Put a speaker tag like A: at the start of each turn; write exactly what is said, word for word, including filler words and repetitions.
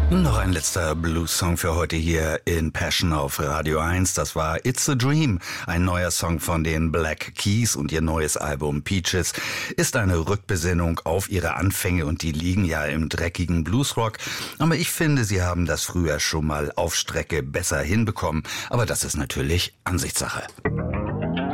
A: Noch ein letzter Blues-Song für heute hier in Passion auf Radio eins. Das war It's a Dream, ein neuer Song von den Black Keys, und ihr neues Album Peaches ist eine Rückbesinnung auf ihre Anfänge, und die liegen ja im dreckigen Bluesrock. Aber ich finde, sie haben das früher schon mal auf Strecke besser hinbekommen. Aber das ist natürlich Ansichtssache.